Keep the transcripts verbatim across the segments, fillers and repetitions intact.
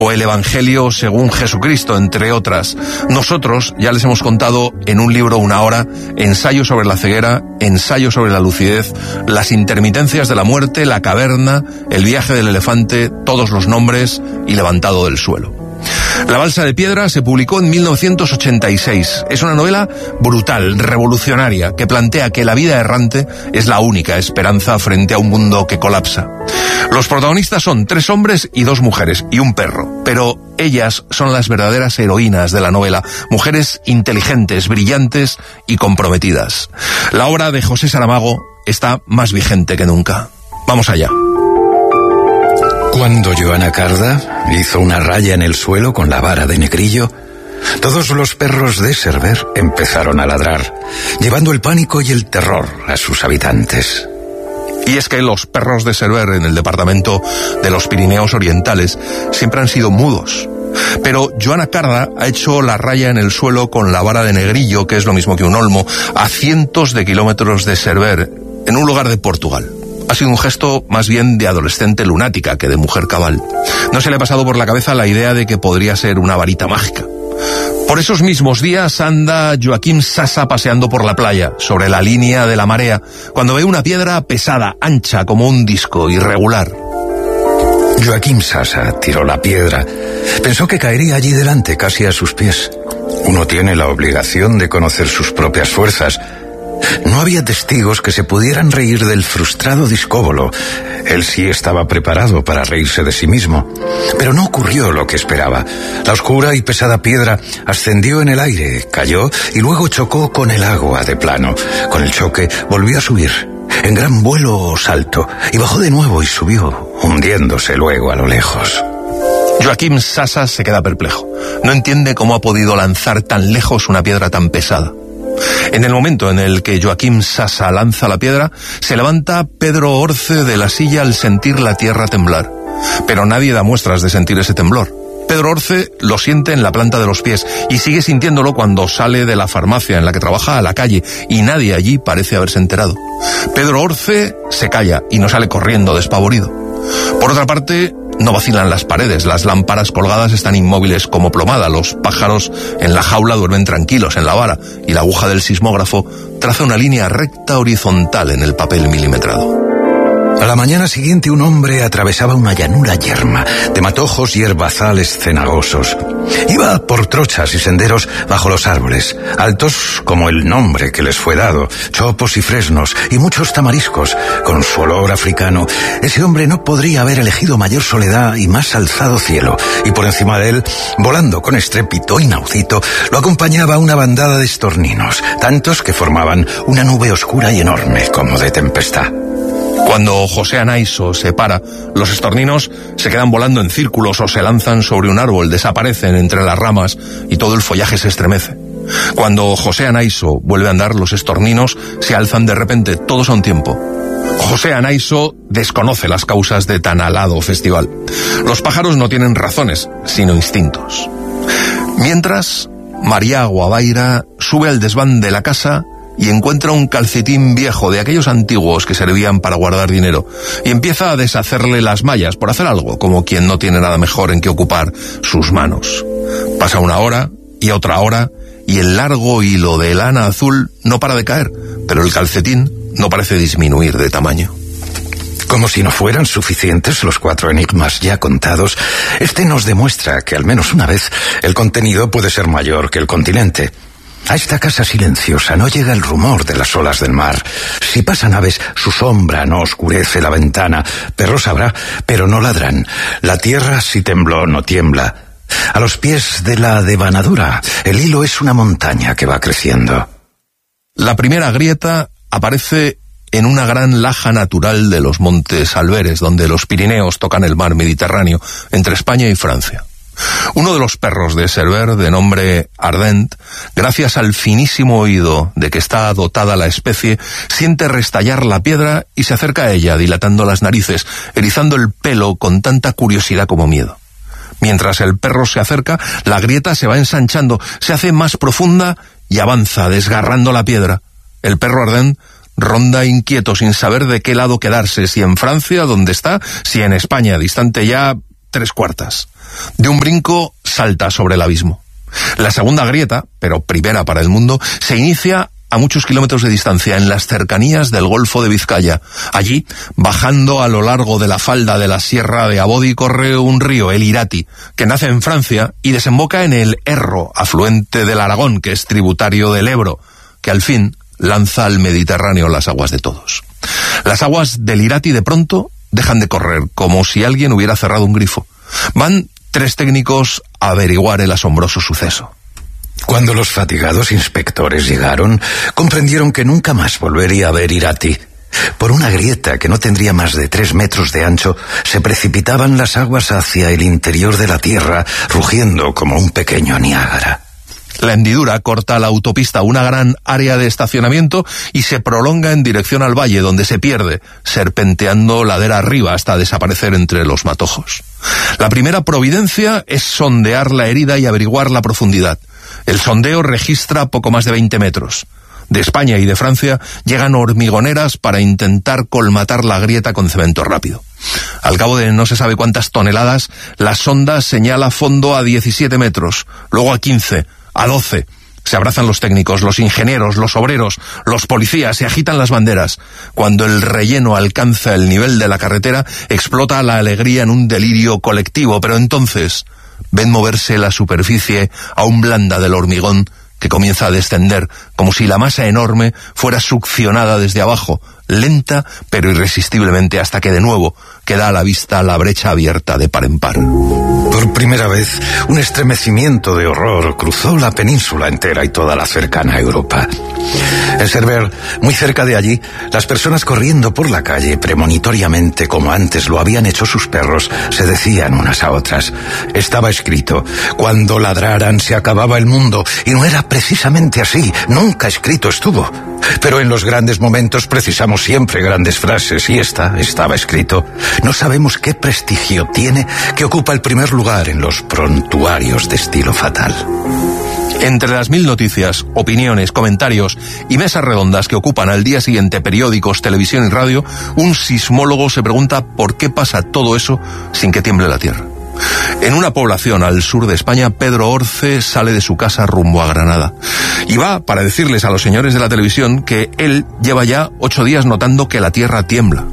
o el Evangelio según Jesucristo, entre otras. Nosotros ya les hemos contado en un libro Una hora, ensayo sobre la ceguera, ensayo sobre la lucidez, las intermitencias de la muerte, la caverna, el viaje del elefante, todos los nombres y levantado del suelo. La balsa de piedra se publicó en mil novecientos ochenta y seis. Es una novela brutal, revolucionaria, que plantea que la vida errante es la única esperanza frente a un mundo que colapsa. Los protagonistas son tres hombres y dos mujeres, y un perro, pero ellas son las verdaderas heroínas de la novela, mujeres inteligentes, brillantes y comprometidas. La obra de José Saramago está más vigente que nunca. Vamos allá. Cuando Joana Carda hizo una raya en el suelo con la vara de Negrillo, todos los perros de Cerver empezaron a ladrar, llevando el pánico y el terror a sus habitantes. Y es que los perros de Cerver en el departamento de los Pirineos Orientales siempre han sido mudos. Pero Joana Carda ha hecho la raya en el suelo con la vara de Negrillo, que es lo mismo que un olmo, a cientos de kilómetros de Cerver, en un lugar de Portugal. Ha sido un gesto más bien de adolescente lunática que de mujer cabal. No se le ha pasado por la cabeza la idea de que podría ser una varita mágica. Por esos mismos días anda Joaquim Sasa paseando por la playa, sobre la línea de la marea, cuando ve una piedra pesada, ancha como un disco, irregular. Joaquim Sasa tiró la piedra. Pensó que caería allí delante, casi a sus pies. Uno tiene la obligación de conocer sus propias fuerzas. No había testigos que se pudieran reír del frustrado discóbolo. Él sí estaba preparado para reírse de sí mismo. Pero no ocurrió lo que esperaba. La oscura y pesada piedra ascendió en el aire, cayó y luego chocó con el agua de plano. Con el choque volvió a subir, en gran vuelo o salto, y bajó de nuevo y subió, hundiéndose luego a lo lejos. Joaquim Sasa se queda perplejo. No entiende cómo ha podido lanzar tan lejos una piedra tan pesada. En el momento en el que Joaquim Sasa lanza la piedra, se levanta Pedro Orce de la silla al sentir la tierra temblar. Pero nadie da muestras de sentir ese temblor. Pedro Orce lo siente en la planta de los pies y sigue sintiéndolo cuando sale de la farmacia en la que trabaja a la calle, y nadie allí parece haberse enterado. Pedro Orce se calla y no sale corriendo despavorido. Por otra parte, no vacilan las paredes, las lámparas colgadas están inmóviles como plomada, los pájaros en la jaula duermen tranquilos en la vara, y la aguja del sismógrafo traza una línea recta horizontal en el papel milimetrado. A la mañana siguiente un hombre atravesaba una llanura yerma, de matojos y herbazales cenagosos. Iba por trochas y senderos bajo los árboles, altos como el nombre que les fue dado, chopos y fresnos y muchos tamariscos, con su olor africano. Ese hombre no podría haber elegido mayor soledad y más alzado cielo, y por encima de él, volando con estrépito inaudito, lo acompañaba una bandada de estorninos, tantos que formaban una nube oscura y enorme como de tempestad. Cuando José Anaiso se para, los estorninos se quedan volando en círculos o se lanzan sobre un árbol, desaparecen entre las ramas y todo el follaje se estremece. Cuando José Anaiso vuelve a andar, los estorninos se alzan de repente, todos a un tiempo. José Anaiso desconoce las causas de tan alado festival. Los pájaros no tienen razones, sino instintos. Mientras, María Guavaira sube al desván de la casa y encuentra un calcetín viejo de aquellos antiguos que servían para guardar dinero, y empieza a deshacerle las mallas por hacer algo, como quien no tiene nada mejor en que ocupar sus manos. Pasa una hora y otra hora, y el largo hilo de lana azul no para de caer, pero el calcetín no parece disminuir de tamaño. Como si no fueran suficientes los cuatro enigmas ya contados, este nos demuestra que al menos una vez el contenido puede ser mayor que el continente. A esta casa silenciosa no llega el rumor de las olas del mar. Si pasan aves, su sombra no oscurece la ventana. Perros habrá, pero no ladran. La tierra, si tembló, no tiembla. A los pies de la devanadura, el hilo es una montaña que va creciendo. La primera grieta aparece en una gran laja natural de los montes Alberes, donde los Pirineos tocan el mar Mediterráneo, entre España y Francia. Uno de los perros de Cerver, de nombre Ardent, gracias al finísimo oído de que está dotada la especie, siente restallar la piedra y se acerca a ella, dilatando las narices, erizando el pelo con tanta curiosidad como miedo. Mientras el perro se acerca, la grieta se va ensanchando, se hace más profunda y avanza, desgarrando la piedra. El perro Ardent ronda inquieto, sin saber de qué lado quedarse, si en Francia, donde está, si en España, distante ya tres cuartas. De un brinco salta sobre el abismo. La segunda grieta, pero primera para el mundo, se inicia a muchos kilómetros de distancia, en las cercanías del Golfo de Vizcaya. Allí, bajando a lo largo de la falda de la Sierra de Abodi, corre un río, el Irati, que nace en Francia y desemboca en el Erro, afluente del Aragón, que es tributario del Ebro, que al fin lanza al Mediterráneo las aguas de todos. Las aguas del Irati de pronto dejan de correr, como si alguien hubiera cerrado un grifo. Van tres técnicos a averiguar el asombroso suceso. Cuando los fatigados inspectores llegaron, comprendieron que nunca más volvería a ver Irati. Por una grieta que no tendría más de tres metros de ancho, se precipitaban las aguas hacia el interior de la tierra, rugiendo como un pequeño Niágara. La hendidura corta la autopista, una gran área de estacionamiento, y se prolonga en dirección al valle, donde se pierde, serpenteando ladera arriba hasta desaparecer entre los matojos. La primera providencia es sondear la herida y averiguar la profundidad. El sondeo registra poco más de veinte metros. De España y de Francia llegan hormigoneras para intentar colmatar la grieta con cemento rápido. Al cabo de no se sabe cuántas toneladas, la sonda señala fondo a diecisiete metros, luego a quince, a doce. Se abrazan los técnicos, los ingenieros, los obreros, los policías, se agitan las banderas. Cuando el relleno alcanza el nivel de la carretera, explota la alegría en un delirio colectivo, pero entonces ven moverse la superficie aún blanda del hormigón, que comienza a descender, como si la masa enorme fuera succionada desde abajo, lenta pero irresistiblemente, hasta que de nuevo queda a la vista la brecha abierta de par en par. Por primera vez, un estremecimiento de horror cruzó la península entera y toda la cercana Europa. En Cerver, muy cerca de allí, las personas corriendo por la calle premonitoriamente, como antes lo habían hecho sus perros, se decían unas a otras. Estaba escrito: cuando ladraran se acababa el mundo, y no era precisamente así, nunca escrito estuvo. Pero en los grandes momentos precisamos siempre grandes frases, y esta estaba escrito. No sabemos qué prestigio tiene que ocupa el primer lugar en los prontuarios de estilo fatal. Entre las mil noticias, opiniones, comentarios y mesas redondas que ocupan al día siguiente periódicos, televisión y radio, un sismólogo se pregunta por qué pasa todo eso sin que tiemble la tierra. En una población al sur de España, Pedro Orce sale de su casa rumbo a Granada. Y va para decirles a los señores de la televisión que él lleva ya ocho días notando que la tierra tiembla.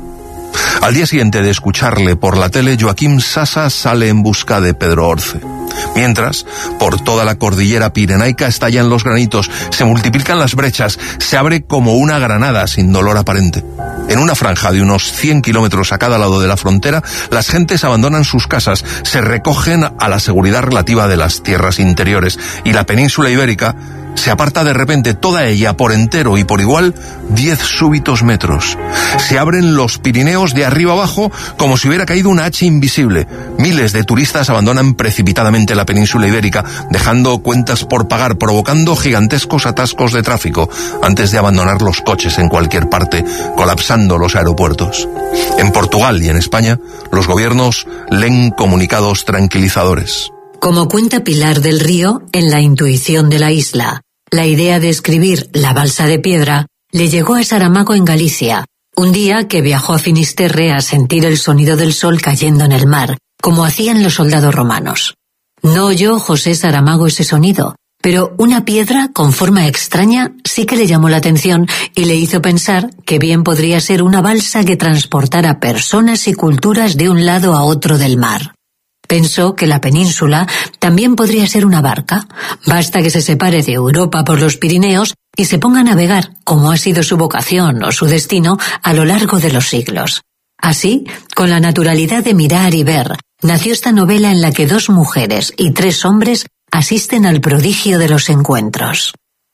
Al día siguiente de escucharle por la tele, Joaquim Sasa sale en busca de Pedro Orce. Mientras, por toda la cordillera pirenaica estallan los granitos, se multiplican las brechas, se abre como una granada sin dolor aparente. En una franja de unos cien kilómetros a cada lado de la frontera, las gentes abandonan sus casas, se recogen a la seguridad relativa de las tierras interiores, y la península ibérica se aparta de repente, toda ella por entero y por igual, diez súbitos metros. Se abren los Pirineos de arriba abajo como si hubiera caído una hacha invisible. Miles de turistas abandonan precipitadamente la península ibérica, dejando cuentas por pagar, provocando gigantescos atascos de tráfico antes de abandonar los coches en cualquier parte, colapsando los aeropuertos. En Portugal y en España, los gobiernos leen comunicados tranquilizadores. Como cuenta Pilar del Río en La intuición de la isla, la idea de escribir La balsa de piedra le llegó a Saramago en Galicia, un día que viajó a Finisterre a sentir el sonido del sol cayendo en el mar, como hacían los soldados romanos. No oyó José Saramago ese sonido, pero una piedra con forma extraña sí que le llamó la atención y le hizo pensar que bien podría ser una balsa que transportara personas y culturas de un lado a otro del mar. Pensó que la península también podría ser una barca. Basta que se separe de Europa por los Pirineos y se ponga a navegar, como ha sido su vocación o su destino a lo largo de los siglos. Así, con la naturalidad de mirar y ver, nació esta novela en la que dos mujeres y tres hombres asisten al prodigio de los encuentros.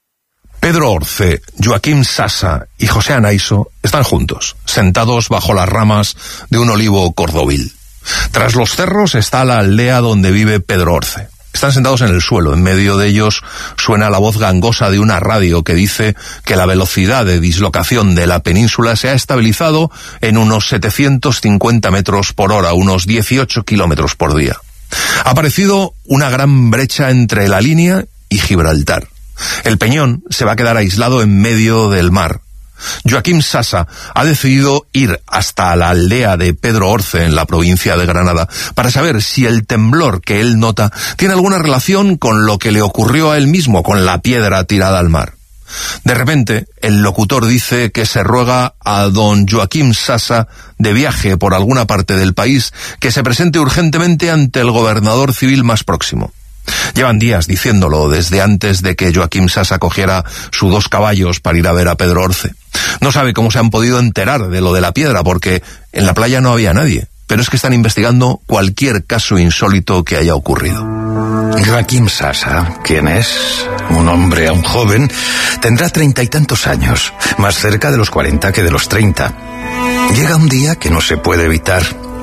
Pedro Orce, Joaquim Sasa y José Anaiso están juntos, sentados bajo las ramas de un olivo cordovil. Tras los cerros está la aldea donde vive Pedro Orce. Están sentados en el suelo. En medio de ellos suena la voz gangosa de una radio que dice que la velocidad de dislocación de la península se ha estabilizado en unos setecientos cincuenta metros por hora, unos dieciocho kilómetros por día. Ha aparecido una gran brecha entre la línea y Gibraltar. El peñón se va a quedar aislado en medio del mar. Joaquim Sasa ha decidido ir hasta la aldea de Pedro Orce, en la provincia de Granada, para saber si el temblor que él nota tiene alguna relación con lo que le ocurrió a él mismo, con la piedra tirada al mar. De repente, el locutor dice que se ruega a don Joaquim Sasa, de viaje por alguna parte del país, que se presente urgentemente ante el gobernador civil más próximo. Llevan días diciéndolo, desde antes de que Joaquim Sasa cogiera sus dos caballos para ir a ver a Pedro Orce. No sabe cómo se han podido enterar de lo de la piedra, porque en la playa no había nadie, pero es que están investigando cualquier caso insólito que haya ocurrido. Joaquim Sasa, ¿quién es? Un hombre aún joven, tendrá treinta y tantos años, más cerca de los cuarenta que de los treinta. Llega un día que no se puede evitar.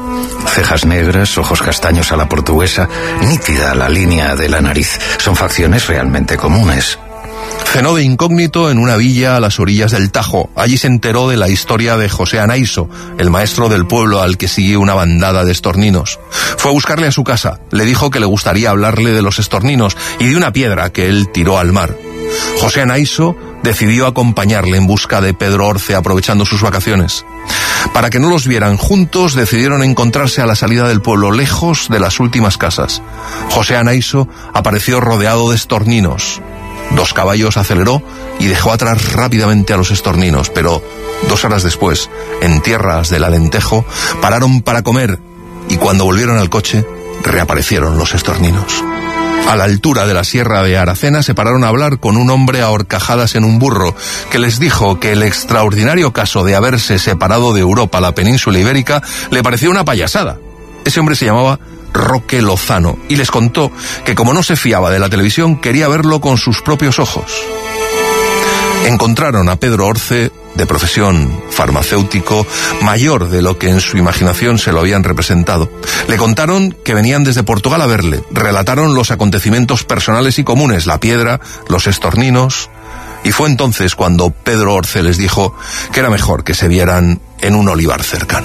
Cejas negras, ojos castaños a la portuguesa, nítida la línea de la nariz. Son facciones realmente comunes. Cenó de incógnito en una villa a las orillas del Tajo. Allí se enteró de la historia de José Anaiso, el maestro del pueblo al que sigue una bandada de estorninos. Fue a buscarle a su casa. Le dijo que le gustaría hablarle de los estorninos y de una piedra que él tiró al mar. José Anaiso decidió acompañarle en busca de Pedro Orce, aprovechando sus vacaciones. Para que no los vieran juntos, decidieron encontrarse a la salida del pueblo, lejos de las últimas casas. José Anaiso apareció rodeado de estorninos. Dos caballos aceleró y dejó atrás rápidamente a los estorninos, pero dos horas después, en tierras del Alentejo, pararon para comer y cuando volvieron al coche, reaparecieron los estorninos. A la altura de la sierra de Aracena se pararon a hablar con un hombre a horcajadas en un burro, que les dijo que el extraordinario caso de haberse separado de Europa la península ibérica le parecía una payasada. Ese hombre se llamaba Roque Lozano y les contó que como no se fiaba de la televisión, quería verlo con sus propios ojos. Encontraron a Pedro Orce, de profesión farmacéutico, mayor de lo que en su imaginación se lo habían representado. Le contaron que venían desde Portugal a verle, relataron los acontecimientos personales y comunes, la piedra, los estorninos, y fue entonces cuando Pedro Orce les dijo que era mejor que se vieran en un olivar cercano.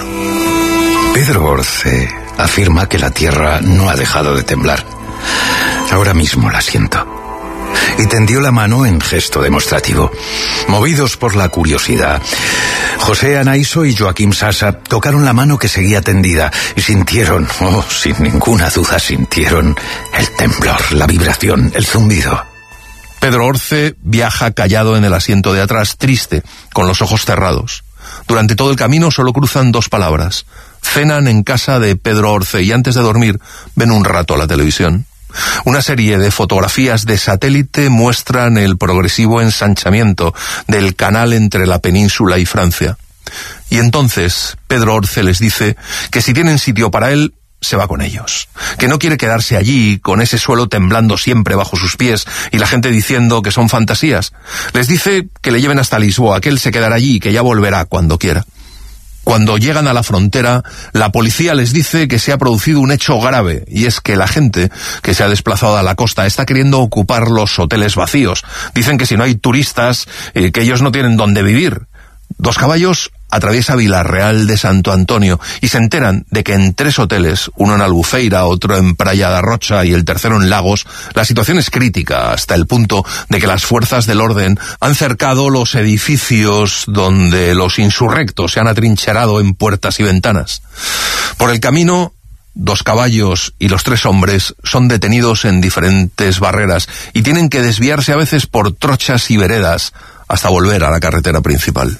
Pedro Orce afirma que la tierra no ha dejado de temblar. Ahora mismo la siento. Y tendió la mano en gesto demostrativo. Movidos por la curiosidad, José Anaiso y Joaquim Sasa tocaron la mano que seguía tendida y sintieron, oh, sin ninguna duda sintieron el temblor, la vibración, el zumbido. Pedro Orce viaja callado en el asiento de atrás, triste, con los ojos cerrados. Durante todo el camino solo cruzan dos palabras. Cenan en casa de Pedro Orce y antes de dormir ven un rato la televisión. Una serie de fotografías de satélite muestran el progresivo ensanchamiento del canal entre la península y Francia. Y entonces Pedro Orce les dice que si tienen sitio para él, se va con ellos. Que no quiere quedarse allí, con ese suelo temblando siempre bajo sus pies y la gente diciendo que son fantasías. Les dice que le lleven hasta Lisboa, que él se quedará allí y que ya volverá cuando quiera. Cuando llegan a la frontera, la policía les dice que se ha producido un hecho grave, y es que la gente que se ha desplazado a la costa está queriendo ocupar los hoteles vacíos. Dicen que si no hay turistas, eh, que ellos no tienen dónde vivir. Dos Caballos atraviesa Vilarreal de Santo Antonio y se enteran de que en tres hoteles, uno en Albufeira, otro en Praia da Rocha y el tercero en Lagos, la situación es crítica hasta el punto de que las fuerzas del orden han cercado los edificios donde los insurrectos se han atrincherado en puertas y ventanas. Por el camino, Dos Caballos y los tres hombres son detenidos en diferentes barreras y tienen que desviarse a veces por trochas y veredas hasta volver a la carretera principal.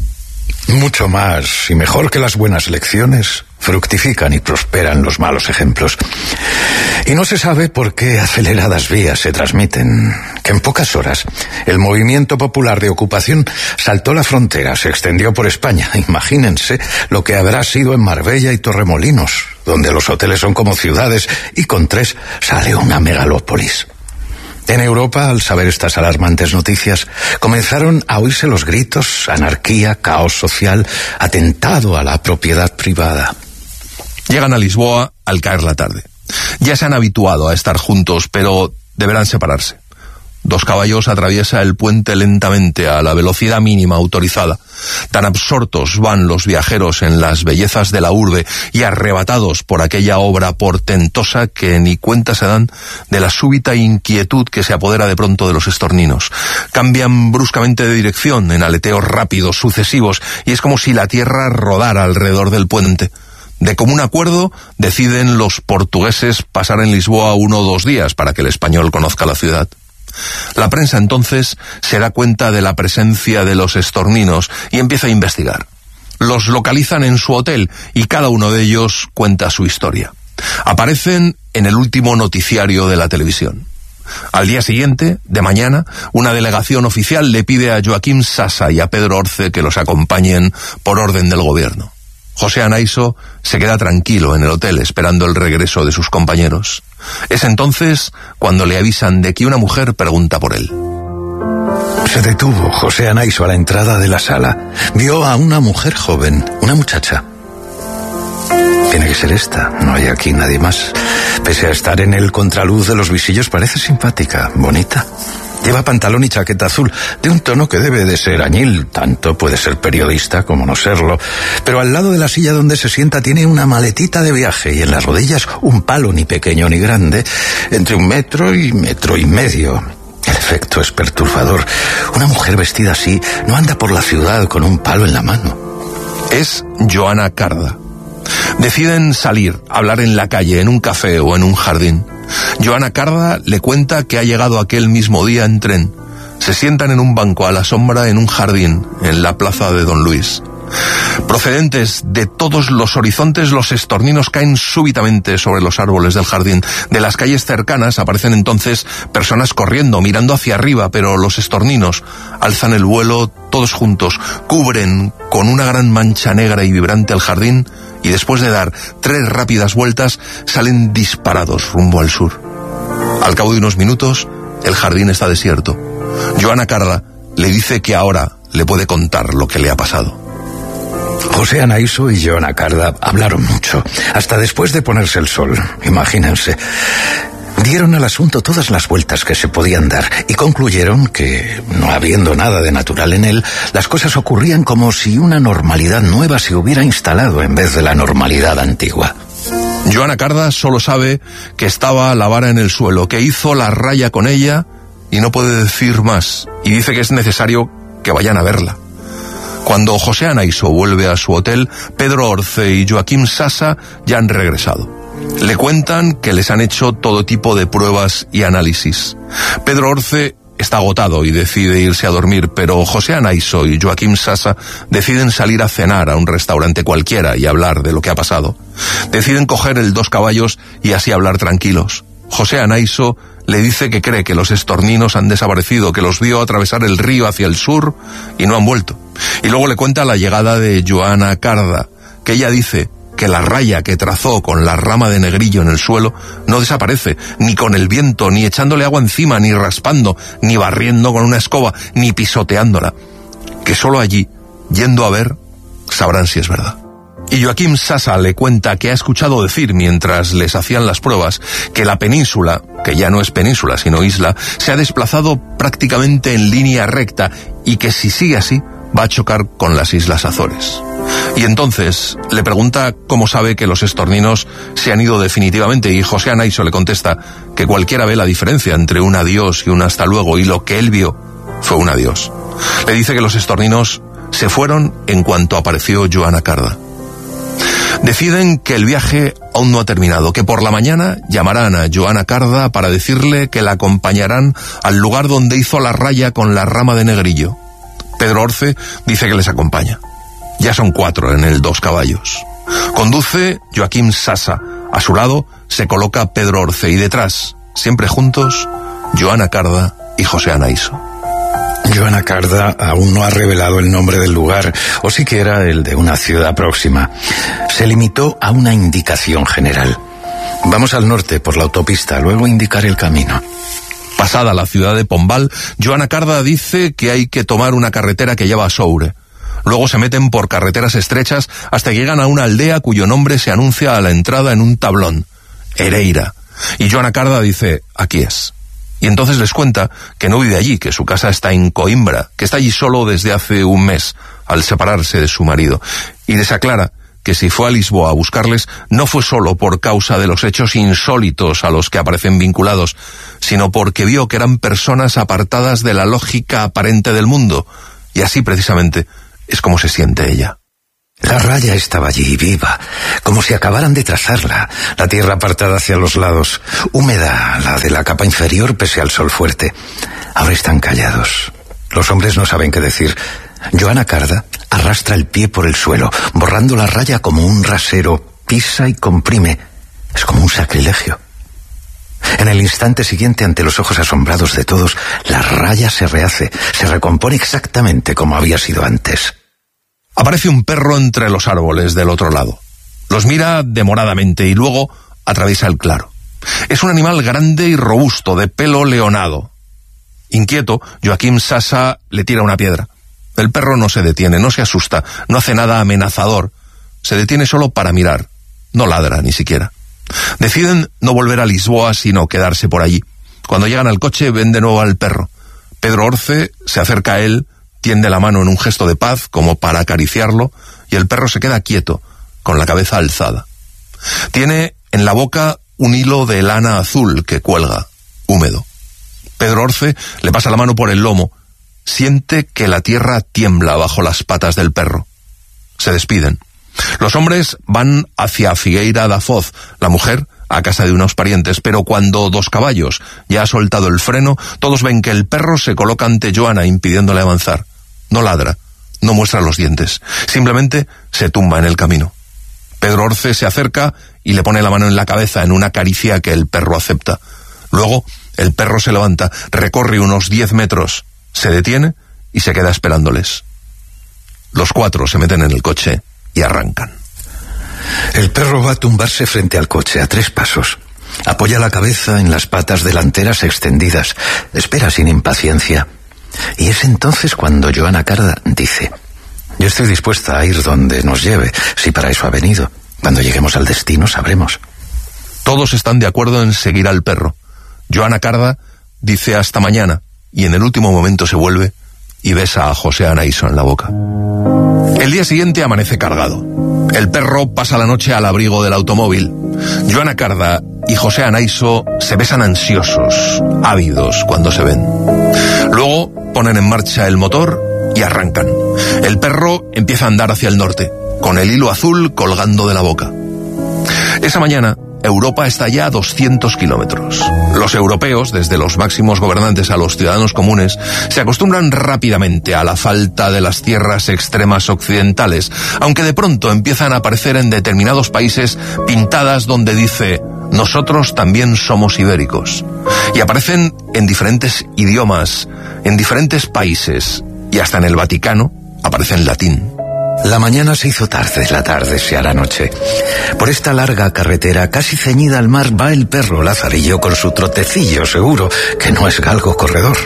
Mucho más y mejor que las buenas lecciones, fructifican y prosperan los malos ejemplos. Y no se sabe por qué aceleradas vías se transmiten. Que en pocas horas el movimiento popular de ocupación saltó la frontera, se extendió por España. Imagínense lo que habrá sido en Marbella y Torremolinos, donde los hoteles son como ciudades y con tres sale una megalópolis. En Europa, al saber estas alarmantes noticias, comenzaron a oírse los gritos: anarquía, caos social, atentado a la propiedad privada. Llegan a Lisboa al caer la tarde. Ya se han habituado a estar juntos, pero deberán separarse. Dos Caballos atraviesa el puente lentamente a la velocidad mínima autorizada. Tan absortos van los viajeros en las bellezas de la urbe y arrebatados por aquella obra portentosa que ni cuenta se dan de la súbita inquietud que se apodera de pronto de los estorninos. Cambian bruscamente de dirección en aleteos rápidos, sucesivos, y es como si la tierra rodara alrededor del puente. De común acuerdo, deciden los portugueses pasar en Lisboa uno o dos días para que el español conozca la ciudad. La prensa entonces se da cuenta de la presencia de los estorninos y empieza a investigar. Los localizan en su hotel y cada uno de ellos cuenta su historia. Aparecen en el último noticiario de la televisión. Al día siguiente, de mañana, una delegación oficial le pide a Joaquim Sasa y a Pedro Orce que los acompañen por orden del gobierno. José Anaiso se queda tranquilo en el hotel esperando el regreso de sus compañeros. Es entonces cuando le avisan de que una mujer pregunta por él. Se detuvo José Anaiso a la entrada de la sala. Vio a una mujer joven, una muchacha. Tiene que ser esta, no hay aquí nadie más. Pese a estar en el contraluz de los visillos, parece simpática, bonita. Lleva pantalón y chaqueta azul, de un tono que debe de ser añil, tanto puede ser periodista como no serlo. Pero al lado de la silla donde se sienta tiene una maletita de viaje y en las rodillas un palo ni pequeño ni grande, entre un metro y metro y medio. El efecto es perturbador. Una mujer vestida así no anda por la ciudad con un palo en la mano. Es Joana Carda. Deciden salir, hablar en la calle, en un café o en un jardín. Joana Carda le cuenta que ha llegado aquel mismo día en tren. Se sientan en un banco a la sombra en un jardín, en la plaza de Don Luis. Procedentes de todos los horizontes, los estorninos caen súbitamente sobre los árboles del jardín. De las calles cercanas aparecen entonces personas corriendo, mirando hacia arriba, pero los estorninos alzan el vuelo todos juntos, cubren con una gran mancha negra y vibrante el jardín y después de dar tres rápidas vueltas salen disparados rumbo al sur. Al cabo de unos minutos, el jardín está desierto. Joana Carda le dice que ahora le puede contar lo que le ha pasado. José Anaiso y Joana Carda hablaron mucho, hasta después de ponerse el sol, imagínense. Dieron al asunto todas las vueltas que se podían dar y concluyeron que, no habiendo nada de natural en él, las cosas ocurrían como si una normalidad nueva se hubiera instalado en vez de la normalidad antigua. Joana Carda solo sabe que estaba la vara en el suelo, que hizo la raya con ella y no puede decir más, y dice que es necesario que vayan a verla. Cuando José Anaiso vuelve a su hotel, Pedro Orce y Joaquim Sasa ya han regresado. Le cuentan que les han hecho todo tipo de pruebas y análisis. Pedro Orce está agotado y decide irse a dormir, pero José Anaiso y Joaquim Sasa deciden salir a cenar a un restaurante cualquiera y hablar de lo que ha pasado. Deciden coger el Dos Caballos y así hablar tranquilos. José Anaiso le dice que cree que los estorninos han desaparecido, que los vio atravesar el río hacia el sur y no han vuelto. Y luego le cuenta la llegada de Joana Carda, que ella dice que la raya que trazó con la rama de negrillo en el suelo no desaparece, ni con el viento, ni echándole agua encima, ni raspando, ni barriendo con una escoba, ni pisoteándola. Que solo allí, yendo a ver, sabrán si es verdad. Y Joaquim Sasa le cuenta que ha escuchado decir, mientras les hacían las pruebas, que la península, que ya no es península sino isla, se ha desplazado prácticamente en línea recta y que si sigue así, va a chocar con las Islas Azores. Y entonces le pregunta cómo sabe que los estorninos se han ido definitivamente, y José Anaiso le contesta que cualquiera ve la diferencia entre un adiós y un hasta luego, y lo que él vio fue un adiós. Le dice que los estorninos se fueron en cuanto apareció Joana Carda. Deciden que el viaje aún no ha terminado, que por la mañana llamarán a Joana Carda para decirle que la acompañarán al lugar donde hizo la raya con la rama de negrillo. Pedro Orce dice que les acompaña. Ya son cuatro en el Dos Caballos. Conduce Joaquim Sasa. A su lado se coloca Pedro Orce y detrás, siempre juntos, Joana Carda y José Anaiso. Joana Carda aún no ha revelado el nombre del lugar, o siquiera el de una ciudad próxima. Se limitó a una indicación general. Vamos al norte por la autopista, luego indicar el camino. Pasada la ciudad de Pombal, Joana Carda dice que hay que tomar una carretera que lleva a Soure. Luego se meten por carreteras estrechas hasta que llegan a una aldea cuyo nombre se anuncia a la entrada en un tablón, Ereira. Y Joana Carda dice, aquí es. Y entonces les cuenta que no vive allí, que su casa está en Coimbra, que está allí solo desde hace un mes, al separarse de su marido. Y les aclara que si fue a Lisboa a buscarles, no fue solo por causa de los hechos insólitos a los que aparecen vinculados, sino porque vio que eran personas apartadas de la lógica aparente del mundo. Y así precisamente es como se siente ella. La raya estaba allí, viva, como si acabaran de trazarla, la tierra apartada hacia los lados, húmeda, la de la capa inferior pese al sol fuerte. Ahora están callados. Los hombres no saben qué decir. Joana Carda arrastra el pie por el suelo, borrando la raya como un rasero, pisa y comprime. Es como un sacrilegio. En el instante siguiente, ante los ojos asombrados de todos, la raya se rehace, se recompone exactamente como había sido antes. Aparece un perro entre los árboles del otro lado. Los mira demoradamente y luego atraviesa el claro. Es un animal grande y robusto, de pelo leonado. Inquieto, Joaquim Sasa le tira una piedra. El perro no se detiene, no se asusta, no hace nada amenazador. Se detiene solo para mirar. No ladra ni siquiera. Deciden no volver a Lisboa, sino quedarse por allí. Cuando llegan al coche, ven de nuevo al perro. Pedro Orce se acerca a él, tiende la mano en un gesto de paz, como para acariciarlo, y el perro se queda quieto, con la cabeza alzada. Tiene en la boca un hilo de lana azul que cuelga, húmedo. Pedro Orce le pasa la mano por el lomo. Siente que la tierra tiembla bajo las patas del perro. Se despiden. Los hombres van hacia Figueira da Foz, la mujer a casa de unos parientes, pero cuando Dos Caballos ya ha soltado el freno, todos ven que el perro se coloca ante Joana, impidiéndole avanzar. No ladra, no muestra los dientes, simplemente se tumba en el camino. Pedro Orce se acerca y le pone la mano en la cabeza en una caricia que el perro acepta. Luego el perro se levanta, recorre unos diez metros, se detiene y se queda esperándoles. Los cuatro se meten en el coche y arrancan. El perro va a tumbarse frente al coche a tres pasos. Apoya la cabeza en las patas delanteras extendidas. Espera sin impaciencia. Y es entonces cuando Joana Carda dice: yo estoy dispuesta a ir donde nos lleve, si para eso ha venido. Cuando lleguemos al destino sabremos. Todos están de acuerdo en seguir al perro. Joana Carda dice hasta mañana, y en el último momento se vuelve y besa a José Anaiso en la boca. El día siguiente amanece cargado. El perro pasa la noche al abrigo del automóvil. Joana Carda y José Anaiso se besan ansiosos, ávidos cuando se ven. Luego ponen en marcha el motor y arrancan. El perro empieza a andar hacia el norte, con el hilo azul colgando de la boca. Esa mañana, Europa está ya a doscientos kilómetros. Los europeos, desde los máximos gobernantes a los ciudadanos comunes, se acostumbran rápidamente a la falta de las tierras extremas occidentales, aunque de pronto empiezan a aparecer en determinados países pintadas donde dice: nosotros también somos ibéricos. Y aparecen en diferentes idiomas, en diferentes países, y hasta en el Vaticano aparece en latín. La mañana se hizo tarde, la tarde se hará noche. Por esta larga carretera, casi ceñida al mar, va el perro Lazarillo con su trotecillo seguro, que no es galgo corredor.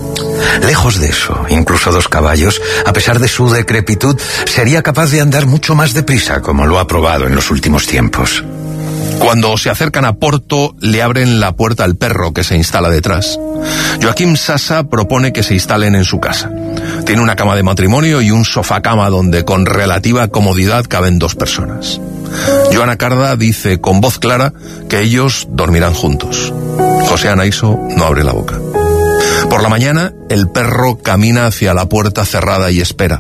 Lejos de eso, incluso Dos Caballos, a pesar de su decrepitud, sería capaz de andar mucho más deprisa, como lo ha probado en los últimos tiempos. Cuando se acercan a Porto, le abren la puerta al perro, que se instala detrás. Joaquim Sasa propone que se instalen en su casa. Tiene una cama de matrimonio y un sofá-cama donde con relativa comodidad caben dos personas. Joana Carda dice con voz clara que ellos dormirán juntos. José Anaiso no abre la boca. Por la mañana, el perro camina hacia la puerta cerrada y espera.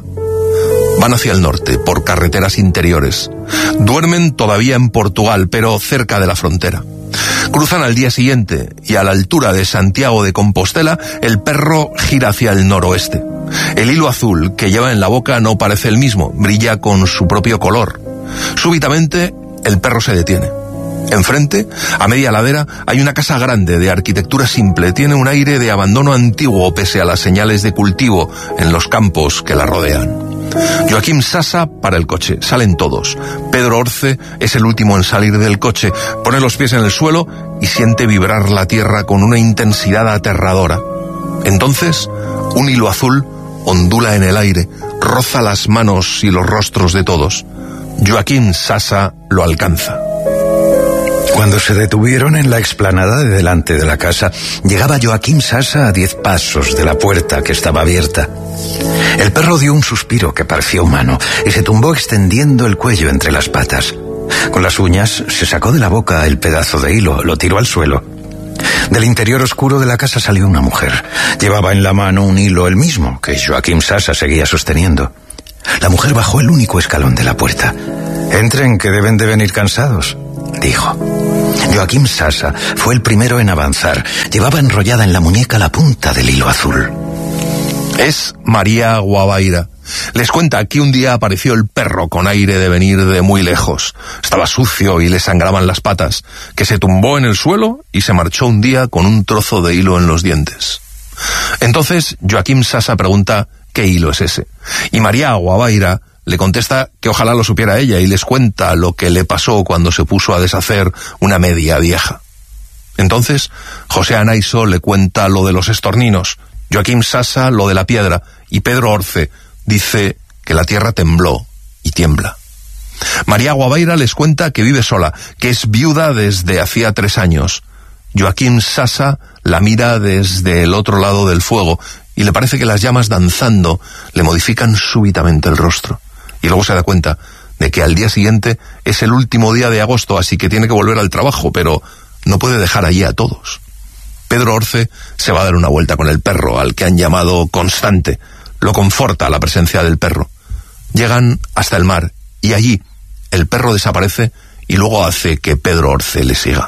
Van hacia el norte, por carreteras interiores. Duermen todavía en Portugal, pero cerca de la frontera. Cruzan al día siguiente y a la altura de Santiago de Compostela, el perro gira hacia el noroeste. El hilo azul que lleva en la boca no parece el mismo, brilla con su propio color. Súbitamente, el perro se detiene. Enfrente, a media ladera, hay una casa grande de arquitectura simple. Tiene un aire de abandono antiguo pese a las señales de cultivo en los campos que la rodean. Joaquim Sasa para el coche. Salen todos. Pedro Orce es el último en salir del coche. Pone los pies en el suelo y siente vibrar la tierra con una intensidad aterradora. Entonces, un hilo azul ondula en el aire, roza las manos y los rostros de todos. Joaquim Sasa lo alcanza. Cuando se detuvieron en la explanada de delante de la casa, llegaba Joaquim Sasa a diez pasos de la puerta que estaba abierta. El perro dio un suspiro que parecía humano y se tumbó extendiendo el cuello entre las patas. Con las uñas se sacó de la boca el pedazo de hilo, lo tiró al suelo. Del interior oscuro de la casa salió una mujer. Llevaba en la mano un hilo, el mismo que Joaquim Sasa seguía sosteniendo. La mujer bajó el único escalón de la puerta. «Entren, que deben de venir cansados», dijo. Joaquim Sasa fue el primero en avanzar. Llevaba enrollada en la muñeca la punta del hilo azul. Es María Guavaira. Les cuenta que un día apareció el perro con aire de venir de muy lejos. Estaba sucio y le sangraban las patas, que se tumbó en el suelo y se marchó un día con un trozo de hilo en los dientes. Entonces Joaquim Sasa pregunta qué hilo es ese, y María Guavaira le contesta que ojalá lo supiera ella y les cuenta lo que le pasó cuando se puso a deshacer una media vieja. Entonces José Anaiso le cuenta lo de los estorninos, Joaquim Sasa lo de la piedra, y Pedro Orce dice que la tierra tembló y tiembla. María Guavaira les cuenta que vive sola, que es viuda desde hacía tres años. Joaquim Sasa la mira desde el otro lado del fuego y le parece que las llamas danzando le modifican súbitamente el rostro. Y luego se da cuenta de que al día siguiente es el último día de agosto, así que tiene que volver al trabajo, pero no puede dejar allí a todos. Pedro Orce se va a dar una vuelta con el perro, al que han llamado Constante. Lo conforta la presencia del perro. Llegan hasta el mar, y allí el perro desaparece y luego hace que Pedro Orce le siga.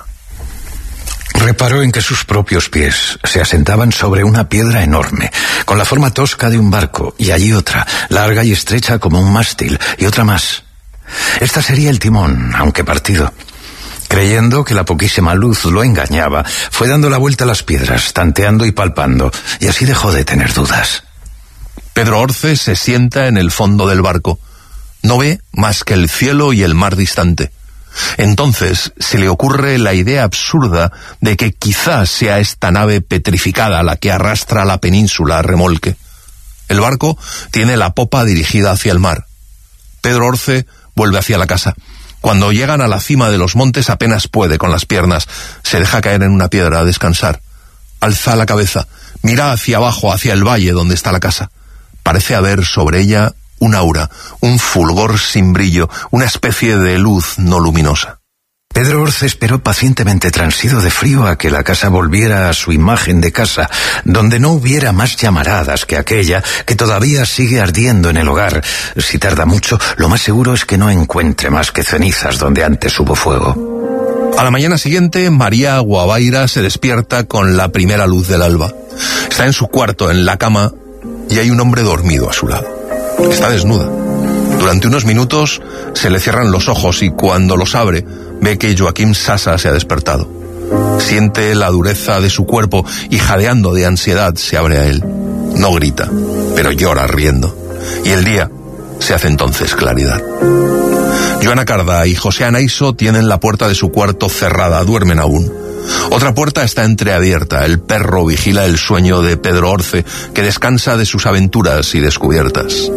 Reparó en que sus propios pies se asentaban sobre una piedra enorme, con la forma tosca de un barco, y allí otra, larga y estrecha como un mástil, y otra más. Esta sería el timón, aunque partido. Creyendo que la poquísima luz lo engañaba, fue dando la vuelta a las piedras, tanteando y palpando, y así dejó de tener dudas. Pedro Orce se sienta en el fondo del barco. No ve más que el cielo y el mar distante. Entonces se le ocurre la idea absurda de que quizás sea esta nave petrificada la que arrastra la península a remolque. El barco tiene la popa dirigida hacia el mar. Pedro Orce vuelve hacia la casa. Cuando llegan a la cima de los montes apenas puede con las piernas. Se deja caer en una piedra a descansar. Alza la cabeza, mira hacia abajo, hacia el valle donde está la casa. Parece haber sobre ella un aura, un fulgor sin brillo, una especie de luz no luminosa. Pedro Orce esperó pacientemente, transido de frío, a que la casa volviera a su imagen de casa, donde no hubiera más llamaradas que aquella que todavía sigue ardiendo en el hogar. Si tarda mucho, lo más seguro es que no encuentre más que cenizas donde antes hubo fuego. A la mañana siguiente, María Guavaira se despierta con la primera luz del alba. Está en su cuarto, en la cama, y hay un hombre dormido a su lado. Está desnuda. Durante unos minutos se le cierran los ojos y cuando los abre ve que Joaquim Sasa se ha despertado. Siente la dureza de su cuerpo y jadeando de ansiedad se abre a él. No grita, pero llora riendo. Y el día se hace entonces claridad. Joana Carda y José Anaiso tienen la puerta de su cuarto cerrada, duermen aún. Otra puerta está entreabierta. El perro vigila el sueño de Pedro Orce, que descansa de sus aventuras y descubiertas.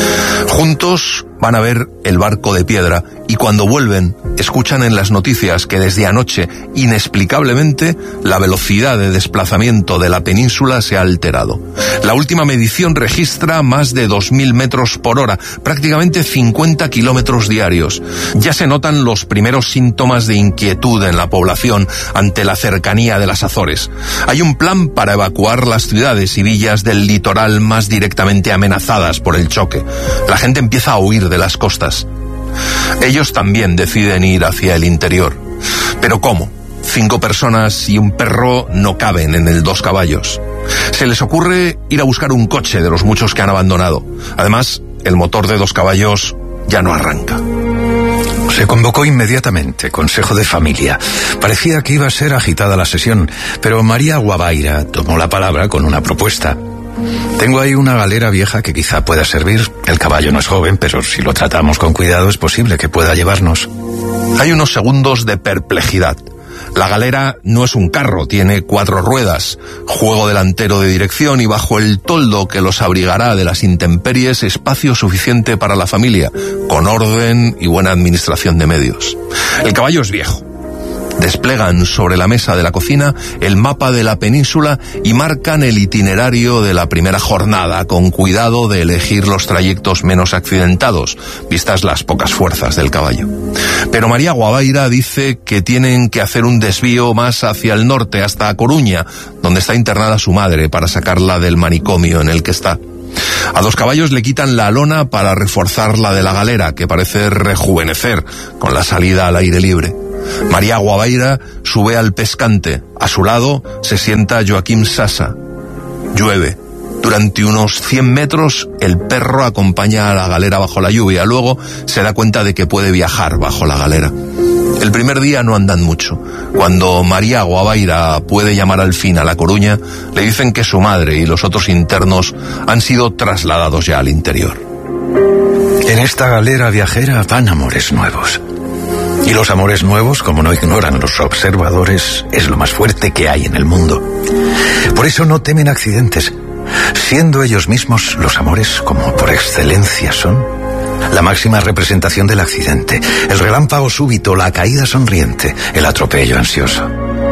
Juntos van a ver el barco de piedra y cuando vuelven escuchan en las noticias que desde anoche, inexplicablemente, la velocidad de desplazamiento de la península se ha alterado. La última medición registra más de dos mil metros por hora, prácticamente cincuenta kilómetros diarios. Ya se notan los primeros síntomas de inquietud en la población ante la cercanía de las Azores. Hay un plan para evacuar las ciudades y villas del litoral más directamente amenazadas por el choque. La gente empieza a huir de las costas. Ellos también deciden ir hacia el interior. ¿Pero cómo? Cinco personas y un perro no caben en el dos caballos. Se les ocurre ir a buscar un coche de los muchos que han abandonado. Además, el motor de dos caballos ya no arranca. Se convocó inmediatamente Consejo de Familia. Parecía que iba a ser agitada la sesión, pero María Guavaira tomó la palabra con una propuesta. Tengo ahí una galera vieja que quizá pueda servir. El caballo no es joven, pero si lo tratamos con cuidado es posible que pueda llevarnos. Hay unos segundos de perplejidad. La galera no es un carro, tiene cuatro ruedas, juego delantero de dirección y bajo el toldo que los abrigará de las intemperies espacio suficiente para la familia, con orden y buena administración de medios. El caballo es viejo. Desplegan sobre la mesa de la cocina el mapa de la península y marcan el itinerario de la primera jornada, con cuidado de elegir los trayectos menos accidentados, vistas las pocas fuerzas del caballo. Pero María Guabaira dice que tienen que hacer un desvío más hacia el norte, hasta Coruña, donde está internada su madre, para sacarla del manicomio en el que está. A dos caballos le quitan la lona para reforzar la de la galera, que parece rejuvenecer con la salida al aire libre. María Guabaira sube al pescante. A su lado se sienta Joaquim Sasa. Llueve. Durante unos cien metros el perro acompaña a la galera bajo la lluvia. Luego se da cuenta de que puede viajar bajo la galera. El primer día no andan mucho. Cuando María Guabaira puede llamar al fin a La Coruña, le dicen que su madre y los otros internos han sido trasladados ya al interior. En esta galera viajera van amores nuevos. Y los amores nuevos, como no ignoran los observadores, es lo más fuerte que hay en el mundo. Por eso no temen accidentes, siendo ellos mismos los amores, como por excelencia son, la máxima representación del accidente, el relámpago súbito, la caída sonriente, el atropello ansioso.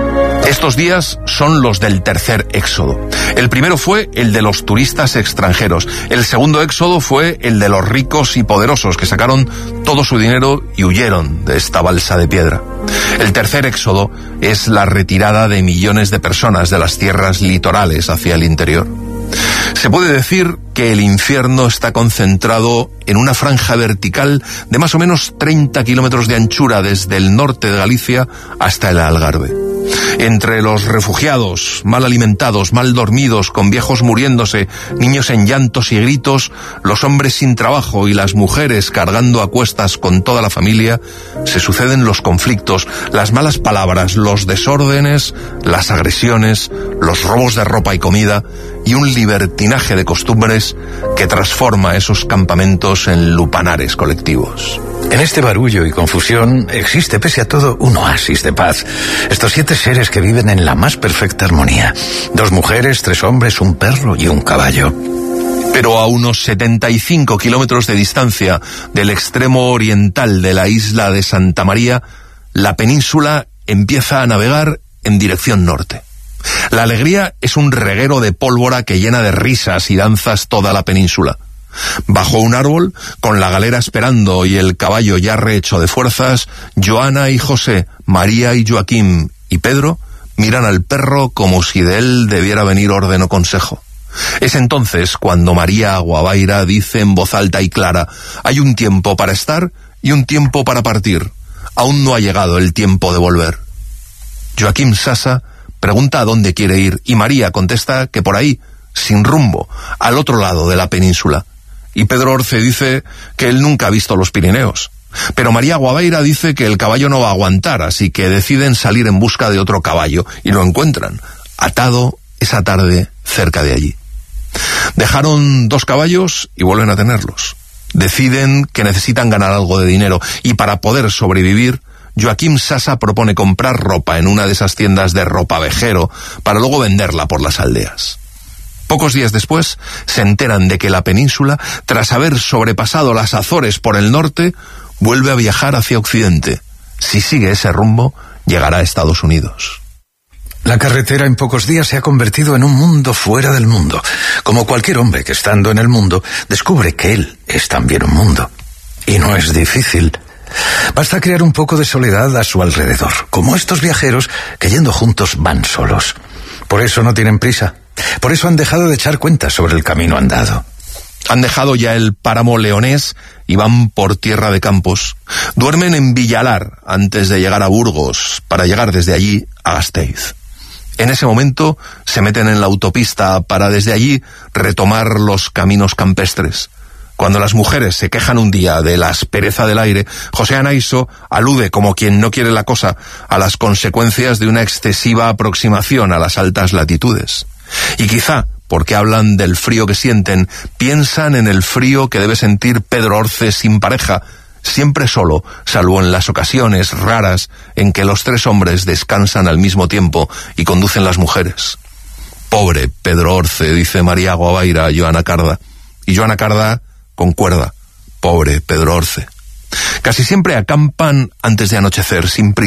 Estos días son los del tercer éxodo. El primero fue el de los turistas extranjeros. El segundo éxodo fue el de los ricos y poderosos que sacaron todo su dinero y huyeron de esta balsa de piedra. El tercer éxodo es la retirada de millones de personas de las tierras litorales hacia el interior. Se puede decir que el infierno está concentrado en una franja vertical de más o menos treinta kilómetros de anchura desde el norte de Galicia hasta el Algarve. Entre los refugiados, mal alimentados, mal dormidos, con viejos muriéndose, niños en llantos y gritos, los hombres sin trabajo y las mujeres cargando a cuestas con toda la familia, se suceden los conflictos, las malas palabras, los desórdenes, las agresiones, los robos de ropa y comida y un libertinaje de costumbres que transforma esos campamentos en lupanares colectivos. En este barullo y confusión existe, pese a todo, un oasis de paz. Estos siete seres que viven en la más perfecta armonía. Dos mujeres, tres hombres, un perro y un caballo. Pero a unos setenta y cinco kilómetros de distancia del extremo oriental de la isla de Santa María, la península empieza a navegar en dirección norte. La alegría es un reguero de pólvora que llena de risas y danzas toda la península. Bajo un árbol, con la galera esperando y el caballo ya rehecho de fuerzas, Joana y José, María y Joaquim y Pedro miran al perro como si de él debiera venir orden o consejo. Es entonces cuando María Guabaira dice en voz alta y clara: hay un tiempo para estar y un tiempo para partir. Aún no ha llegado el tiempo de volver. Joaquim Sasa pregunta a dónde quiere ir y María contesta que por ahí, sin rumbo, al otro lado de la península. Y Pedro Orce dice que él nunca ha visto los Pirineos. Pero María Guabaira dice que el caballo no va a aguantar, así que deciden salir en busca de otro caballo, y lo encuentran, atado esa tarde cerca de allí. Dejaron dos caballos y vuelven a tenerlos. Deciden que necesitan ganar algo de dinero, y para poder sobrevivir, Joaquim Sasa propone comprar ropa en una de esas tiendas de ropa vejero, para luego venderla por las aldeas. Pocos días después, se enteran de que la península, tras haber sobrepasado las Azores por el norte, vuelve a viajar hacia Occidente. Si sigue ese rumbo, llegará a Estados Unidos. La carretera en pocos días se ha convertido en un mundo fuera del mundo, como cualquier hombre que estando en el mundo descubre que él es también un mundo. Y no es difícil. Basta crear un poco de soledad a su alrededor, como estos viajeros que yendo juntos van solos. Por eso no tienen prisa. Por eso han dejado de echar cuentas sobre el camino andado. Han dejado ya el páramo leonés y van por tierra de campos. Duermen en Villalar antes de llegar a Burgos, para llegar desde allí a Gasteiz. En ese momento se meten en la autopista para desde allí retomar los caminos campestres. Cuando las mujeres se quejan un día de la aspereza del aire, José Anaiso alude, como quien no quiere la cosa, a las consecuencias de una excesiva aproximación a las altas latitudes. Y quizá, porque hablan del frío que sienten, piensan en el frío que debe sentir Pedro Orce sin pareja, siempre solo, salvo en las ocasiones raras en que los tres hombres descansan al mismo tiempo y conducen las mujeres. Pobre Pedro Orce, dice María Guabaira a Joana Carda. Y Joana Carda concuerda: pobre Pedro Orce. Casi siempre acampan antes de anochecer, sin prisa.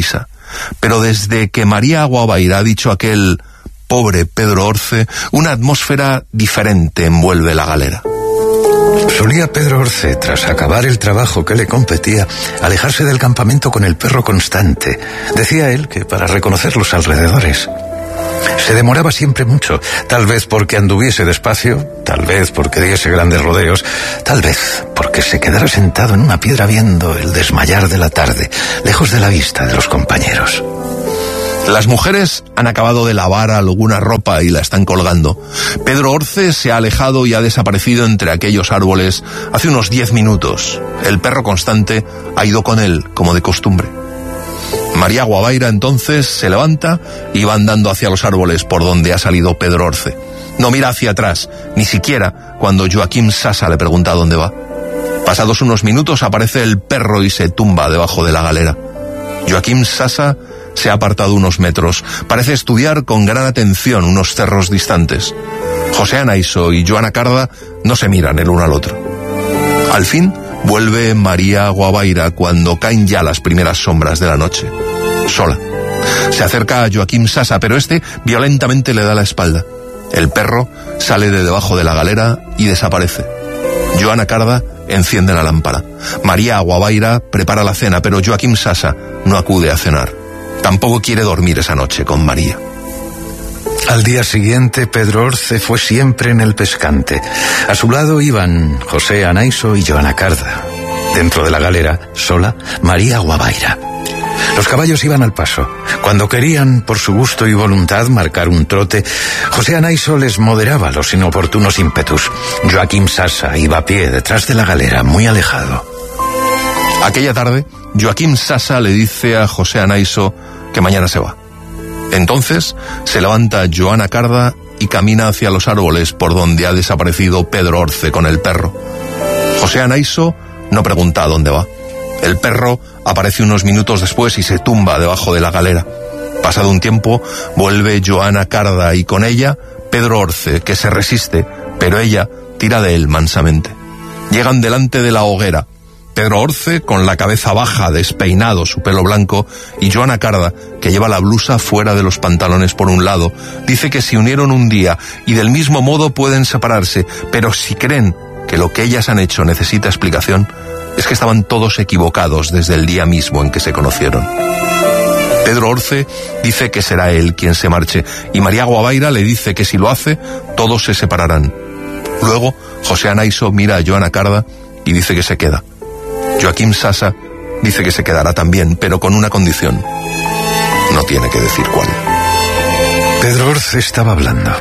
pero desde que María Guavaira ha dicho aquel pobre Pedro Orce, una atmósfera diferente envuelve la galera. Solía Pedro Orce, tras acabar el trabajo que le competía, alejarse del campamento con el perro constante. Decía él que para reconocer los alrededores. Se demoraba siempre mucho, tal vez porque anduviese despacio, tal vez porque diese grandes rodeos, tal vez porque se quedara sentado en una piedra viendo el desmayar de la tarde, lejos de la vista de los compañeros. Las mujeres han acabado de lavar alguna ropa y la están colgando. Pedro Orce se ha alejado y ha desaparecido entre aquellos árboles hace unos diez minutos. El perro constante ha ido con él, como de costumbre. María Guavaira entonces se levanta y va andando hacia los árboles por donde ha salido Pedro Orce. No mira hacia atrás, ni siquiera cuando Joaquim Sasa le pregunta dónde va. Pasados unos minutos aparece el perro y se tumba debajo de la galera. Joaquim Sasa se ha apartado unos metros. Parece estudiar con gran atención unos cerros distantes. José Anaiso y Joana Carda no se miran el uno al otro. Al fin vuelve María Guavaira cuando caen ya las primeras sombras de la noche. Sola. Se acerca a Joaquim Sasa, pero este violentamente le da la espalda. El perro sale de debajo de la galera y desaparece. Joana Carda enciende la lámpara. María Guavaira prepara la cena, pero Joaquim Sasa no acude a cenar. Tampoco quiere dormir esa noche con María. Al día siguiente, Pedro Orce fue siempre en el pescante. A su lado iban José Anaiso y Joana Carda. Dentro de la galera, sola, María Guavaira. Los caballos iban al paso. Cuando querían, por su gusto y voluntad, marcar un trote, José Anaiso les moderaba los inoportunos ímpetus. Joaquim Sasa iba a pie detrás de la galera, muy alejado. Aquella tarde, Joaquim Sasa le dice a José Anaiso que mañana se va. Entonces se levanta Joana Carda y camina hacia los árboles por donde ha desaparecido Pedro Orce con el perro. José Anaiso no pregunta a dónde va. El perro aparece unos minutos después y se tumba debajo de la galera. Pasado un tiempo, vuelve Joana Carda y con ella Pedro Orce, que se resiste, pero ella tira de él mansamente. Llegan delante de la hoguera. Pedro Orce, con la cabeza baja, despeinado, su pelo blanco, y Joana Carda, que lleva la blusa fuera de los pantalones por un lado, dice que se unieron un día y del mismo modo pueden separarse, pero si creen que lo que ellas han hecho necesita explicación, es que estaban todos equivocados desde el día mismo en que se conocieron. Pedro Orce dice que será él quien se marche, y María Guavaira le dice que si lo hace, todos se separarán. Luego, José Anaiso mira a Joana Carda y dice que se queda. Joaquim Sasa dice que se quedará también, pero con una condición. No tiene que decir cuál. Pedro Orce estaba hablando.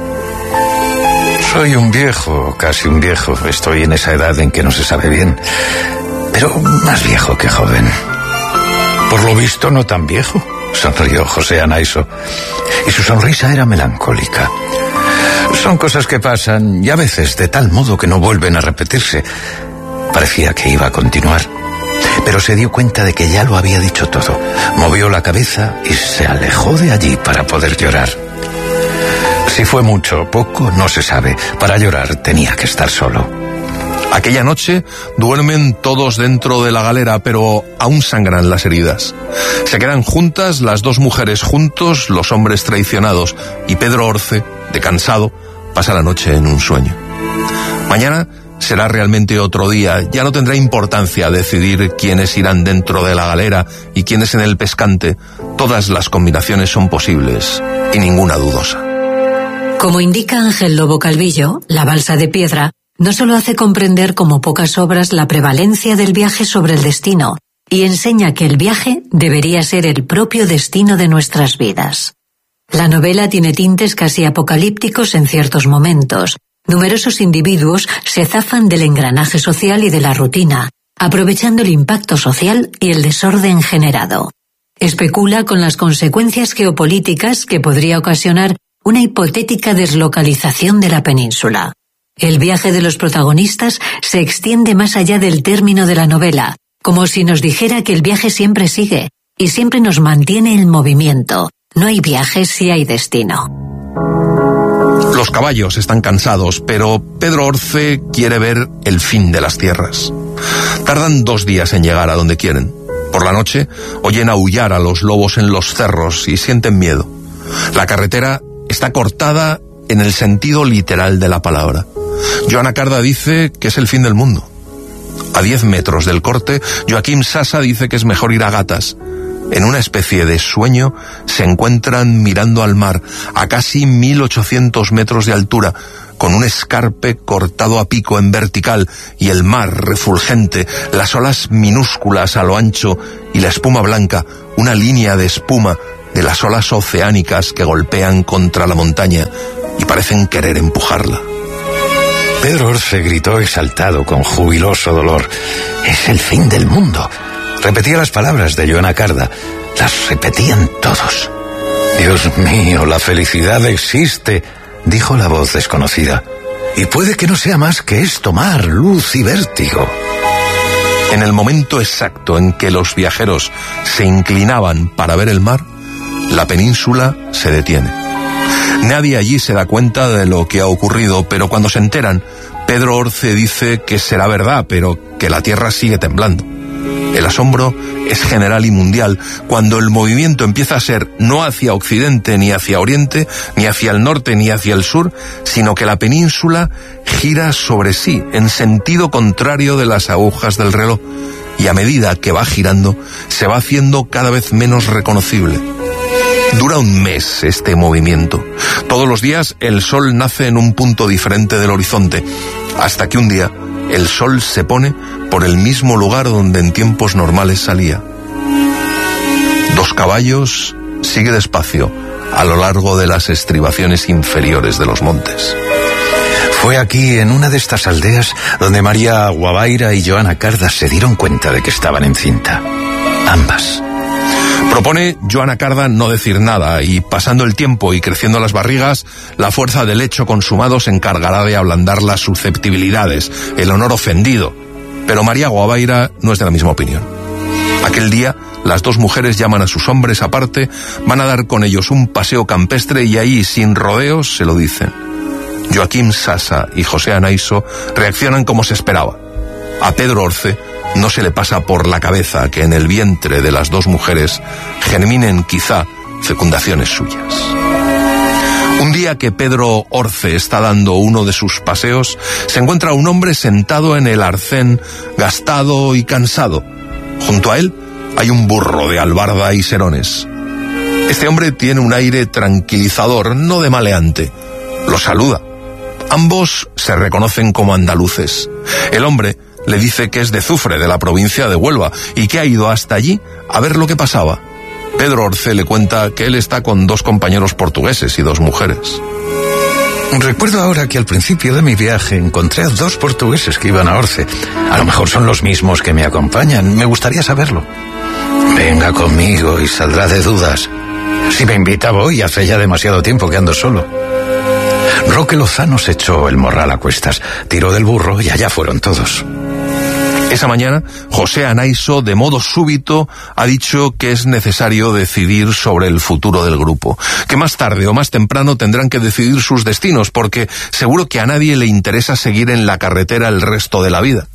Soy un viejo, casi un viejo. Estoy en esa edad en que no se sabe bien, pero más viejo que joven. Por lo visto, no tan viejo, sonrió José Anaiso, y su sonrisa era melancólica. Son cosas que pasan, y a veces de tal modo que no vuelven a repetirse. Parecía que iba a continuar, pero se dio cuenta de que ya lo había dicho todo. Movió la cabeza y se alejó de allí para poder llorar. Si fue mucho o poco, no se sabe. Para llorar tenía que estar solo. Aquella noche duermen todos dentro de la galera, pero aún sangran las heridas. Se quedan juntas las dos mujeres, juntos los hombres traicionados, y Pedro Orce, de cansado, pasa la noche en un sueño. Mañana será realmente otro día. Ya no tendrá importancia decidir quiénes irán dentro de la galera y quiénes en el pescante. Todas las combinaciones son posibles y ninguna dudosa. Como indica Ángel Lobo Calvillo, la balsa de piedra no solo hace comprender como pocas obras la prevalencia del viaje sobre el destino, y enseña que el viaje debería ser el propio destino de nuestras vidas. La novela tiene tintes casi apocalípticos en ciertos momentos. Numerosos individuos se zafan del engranaje social y de la rutina, aprovechando el impacto social y el desorden generado. Especula con las consecuencias geopolíticas que podría ocasionar una hipotética deslocalización de la península. El viaje de los protagonistas se extiende más allá del término de la novela, como si nos dijera que el viaje siempre sigue y siempre nos mantiene en movimiento. No hay viaje si hay destino. Los caballos están cansados, pero Pedro Orce quiere ver el fin de las tierras. Tardan dos días en llegar a donde quieren. Por la noche oyen aullar a los lobos en los cerros y sienten miedo. La carretera está cortada en el sentido literal de la palabra. Joana Carda dice que es el fin del mundo. A diez metros del corte, Joaquim Sasa dice que es mejor ir a gatas. En una especie de sueño se encuentran mirando al mar, a casi mil ochocientos metros de altura, con un escarpe cortado a pico en vertical y el mar refulgente, las olas minúsculas a lo ancho y la espuma blanca, una línea de espuma de las olas oceánicas que golpean contra la montaña y parecen querer empujarla. Pedro Orce gritó exaltado con jubiloso dolor: «Es el fin del mundo». Repetía las palabras de Joana Carda. Las repetían todos. «Dios mío, la felicidad existe», dijo la voz desconocida. «Y puede que no sea más que esto, mar, luz y vértigo». En el momento exacto en que los viajeros se inclinaban para ver el mar, la península se detiene. Nadie allí se da cuenta de lo que ha ocurrido, pero cuando se enteran, Pedro Orce dice que será verdad, pero que la tierra sigue temblando. El asombro es general y mundial cuando el movimiento empieza a ser no hacia occidente ni hacia oriente, ni hacia el norte ni hacia el sur, sino que la península gira sobre sí en sentido contrario de las agujas del reloj, y a medida que va girando se va haciendo cada vez menos reconocible. Dura un mes este movimiento. Todos los días el sol nace en un punto diferente del horizonte, hasta que un día el sol se pone por el mismo lugar donde en tiempos normales salía. Dos caballos sigue despacio a lo largo de las estribaciones inferiores de los montes. Fue aquí, en una de estas aldeas, donde María Guavaira y Joana Carda se dieron cuenta de que estaban encinta. Ambas. Propone Joana Carda no decir nada, y pasando el tiempo y creciendo las barrigas, la fuerza del hecho consumado se encargará de ablandar las susceptibilidades, el honor ofendido. Pero María Guavaira no es de la misma opinión. Aquel día, las dos mujeres llaman a sus hombres aparte, van a dar con ellos un paseo campestre y ahí, sin rodeos, se lo dicen. Joaquim Sasa y José Anaiso reaccionan como se esperaba. A Pedro Orce no se le pasa por la cabeza que en el vientre de las dos mujeres germinen quizá fecundaciones suyas. Un día que Pedro Orce está dando uno de sus paseos, se encuentra un hombre sentado en el arcén, gastado y cansado. Junto a él hay un burro de albarda y serones. Este hombre tiene un aire tranquilizador, no de maleante. Lo saluda. Ambos se reconocen como andaluces. El hombre le dice que es de Zufre, de la provincia de Huelva, y que ha ido hasta allí a ver lo que pasaba. Pedro Orce le cuenta que él está con dos compañeros portugueses y dos mujeres. Recuerdo ahora que al principio de mi viaje encontré a dos portugueses que iban a Orce. A lo mejor son los mismos que me acompañan. Me gustaría saberlo. Venga conmigo y saldrá de dudas. Si me invita voy, hace ya demasiado tiempo que ando solo. Roque Lozano se echó el morral a cuestas, tiró del burro y allá fueron todos. Esa mañana, José Anaiso, de modo súbito, ha dicho que es necesario decidir sobre el futuro del grupo, que más tarde o más temprano tendrán que decidir sus destinos, porque seguro que a nadie le interesa seguir en la carretera el resto de la vida.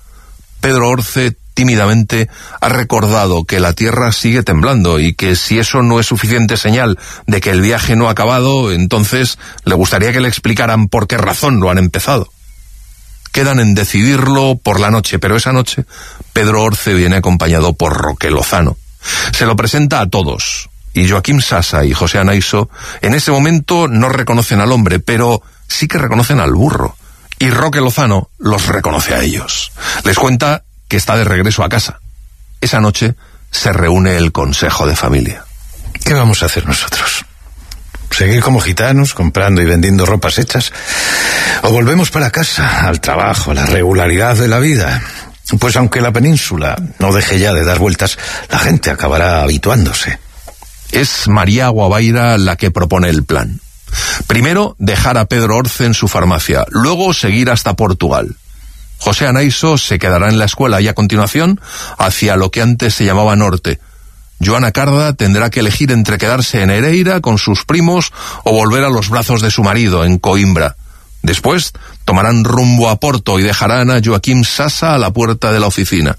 Pedro Orce tímidamente ha recordado que la tierra sigue temblando y que si eso no es suficiente señal de que el viaje no ha acabado, entonces le gustaría que le explicaran por qué razón lo han empezado. Quedan en decidirlo por la noche, pero esa noche Pedro Orce viene acompañado por Roque Lozano. Se lo presenta a todos, y Joaquim Sasa y José Anaiso en ese momento no reconocen al hombre, pero sí que reconocen al burro, y Roque Lozano los reconoce a ellos. Les cuenta que está de regreso a casa. Esa noche se reúne el consejo de familia. ¿Qué vamos a hacer nosotros? ¿Seguir como gitanos, comprando y vendiendo ropas hechas? ¿O volvemos para casa, al trabajo, a la regularidad de la vida? Pues aunque la península no deje ya de dar vueltas, la gente acabará habituándose. Es María Guavaira la que propone el plan. Primero, dejar a Pedro Orce en su farmacia, luego seguir hasta Portugal. José Anaiso se quedará en la escuela y a continuación hacia lo que antes se llamaba norte. Joana Carda tendrá que elegir entre quedarse en Ereira con sus primos o volver a los brazos de su marido en Coimbra. Después tomarán rumbo a Porto y dejarán a Joaquim Sasa a la puerta de la oficina.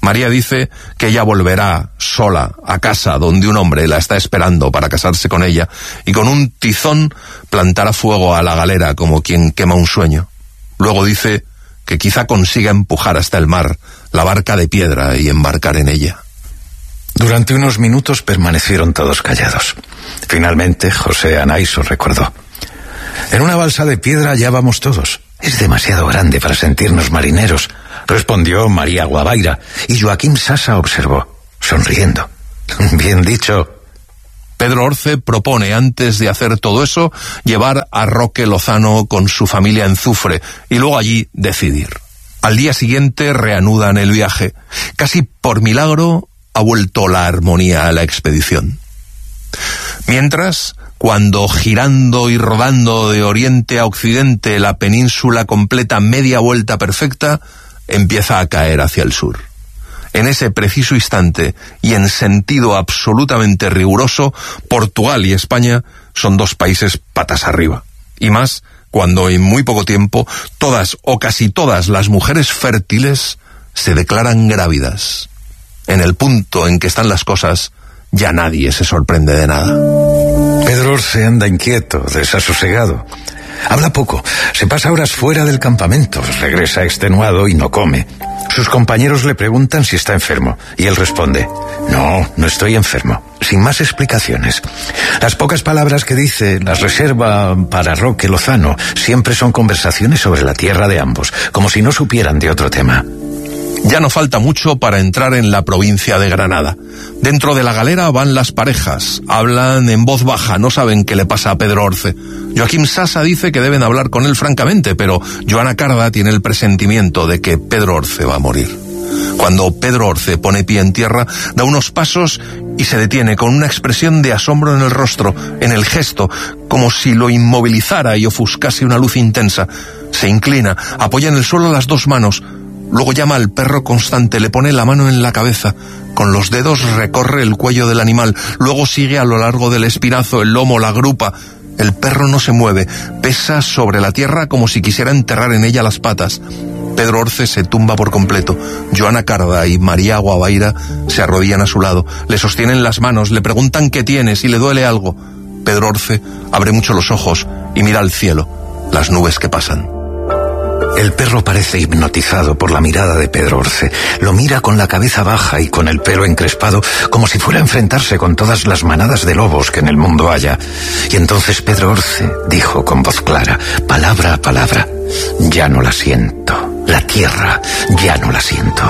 María dice que ella volverá sola a casa donde un hombre la está esperando para casarse con ella y con un tizón plantará fuego a la galera como quien quema un sueño. Luego dice que quizá consiga empujar hasta el mar la barca de piedra y embarcar en ella. Durante unos minutos permanecieron todos callados. Finalmente, José Anaiso recordó: en una balsa de piedra ya vamos todos. Es demasiado grande para sentirnos marineros, respondió María Guavaira, y Joaquín Sasa observó, sonriendo: bien dicho. Pedro Orce propone, antes de hacer todo eso, llevar a Roque Lozano con su familia en Zufre y luego allí decidir. Al día siguiente reanudan el viaje. Casi por milagro ha vuelto la armonía a la expedición. Mientras, cuando girando y rodando de oriente a occidente la península completa media vuelta perfecta, empieza a caer hacia el sur. En ese preciso instante, y en sentido absolutamente riguroso, Portugal y España son dos países patas arriba. Y más cuando en muy poco tiempo todas o casi todas las mujeres fértiles se declaran grávidas. En el punto en que están las cosas, ya nadie se sorprende de nada. Pedro Orce anda inquieto, desasosegado. Habla poco, se pasa horas fuera del campamento, regresa extenuado y no come. Sus compañeros le preguntan si está enfermo, y él responde: no, no estoy enfermo, sin más explicaciones. Las pocas palabras que dice las reserva para Roque Lozano. Siempre son conversaciones sobre la tierra de ambos, como si no supieran de otro tema. Ya no falta mucho para entrar en la provincia de Granada. Dentro de la galera van las parejas, hablan en voz baja, no saben qué le pasa a Pedro Orce. Joaquín Sasa dice que deben hablar con él francamente, pero Joana Carda tiene el presentimiento de que Pedro Orce va a morir. Cuando Pedro Orce pone pie en tierra, da unos pasos y se detiene con una expresión de asombro en el rostro, en el gesto, como si lo inmovilizara y ofuscase una luz intensa. Se inclina, apoya en el suelo las dos manos. Luego llama al perro constante, le pone la mano en la cabeza. Con los dedos recorre el cuello del animal. Luego sigue a lo largo del espinazo, el lomo, la grupa. El perro no se mueve, pesa sobre la tierra como si quisiera enterrar en ella las patas. Pedro Orce se tumba por completo. Joana Carda y María Guavaira se arrodillan a su lado. Le sostienen las manos, le preguntan qué tiene, si le duele algo. Pedro Orce abre mucho los ojos y mira al cielo, las nubes que pasan. El perro parece hipnotizado por la mirada de Pedro Orce. Lo mira con la cabeza baja y con el pelo encrespado, como si fuera a enfrentarse con todas las manadas de lobos que en el mundo haya. Y entonces Pedro Orce dijo con voz clara, palabra a palabra: ya no la siento. La tierra ya no la siento.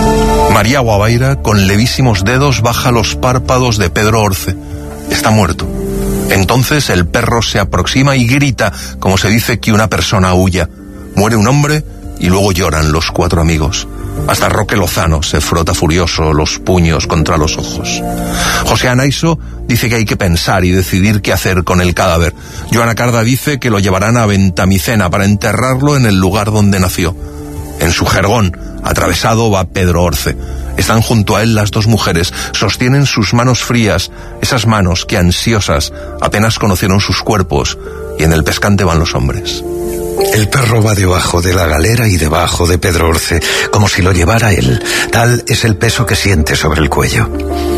María Guavaira, con levísimos dedos, baja los párpados de Pedro Orce. Está muerto. Entonces el perro se aproxima y grita, como se dice que una persona huya. Muere un hombre y luego lloran los cuatro amigos. Hasta Roque Lozano se frota furioso los puños contra los ojos. José Anaiso dice que hay que pensar y decidir qué hacer con el cadáver. Joana Carda dice que lo llevarán a Ventamicena para enterrarlo en el lugar donde nació. En su jergón atravesado va Pedro Orce. Están junto a él las dos mujeres, sostienen sus manos frías, esas manos que ansiosas apenas conocieron sus cuerpos, y en el pescante van los hombres. El perro va debajo de la galera y debajo de Pedro Orce, como si lo llevara él. Tal es el peso que siente sobre el cuello.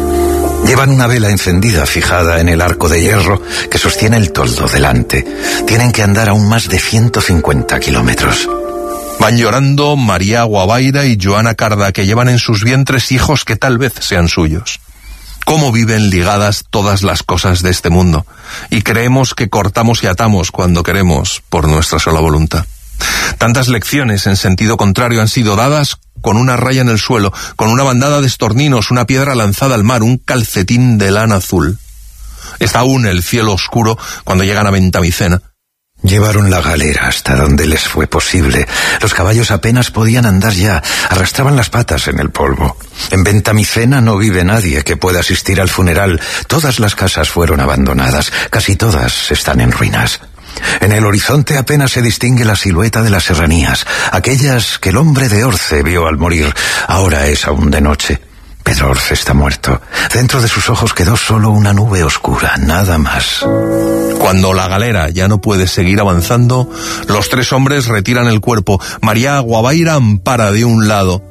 Llevan una vela encendida fijada en el arco de hierro que sostiene el toldo delante. Tienen que andar aún más de ciento cincuenta kilómetros. Van llorando María Guavaira y Joana Carda, que llevan en sus vientres hijos que tal vez sean suyos. Cómo viven ligadas todas las cosas de este mundo, y creemos que cortamos y atamos cuando queremos por nuestra sola voluntad. Tantas lecciones en sentido contrario han sido dadas con una raya en el suelo, con una bandada de estorninos, una piedra lanzada al mar, un calcetín de lana azul. Está aún el cielo oscuro cuando llegan a Ventamicena. Llevaron la galera hasta donde les fue posible. Los caballos apenas podían andar ya, arrastraban las patas en el polvo. En Ventamicena no vive nadie que pueda asistir al funeral. Todas las casas fueron abandonadas, casi todas están en ruinas. En el horizonte apenas se distingue la silueta de las serranías, aquellas que el hombre de Orce vio al morir. Ahora es aún de noche. Pedro Orce está muerto. Dentro de sus ojos quedó solo una nube oscura, nada más. Cuando la galera ya no puede seguir avanzando, los tres hombres retiran el cuerpo. María Guavaira ampara de un lado